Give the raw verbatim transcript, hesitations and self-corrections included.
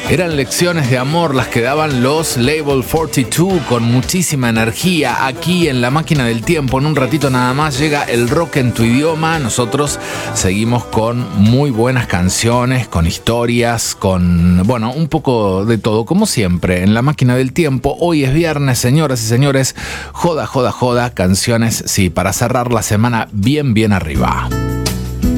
Eran lecciones de amor las que daban los Label cuarenta y dos con muchísima energía aquí en La Máquina del Tiempo. En un ratito nada más llega el rock en tu idioma. Nosotros seguimos con muy buenas canciones, con historias, con, bueno, un poco de todo, como siempre, en La Máquina del Tiempo. Hoy es viernes, señoras y señores. Joda, joda, joda. Canciones, sí, para cerrar la semana bien, bien arriba.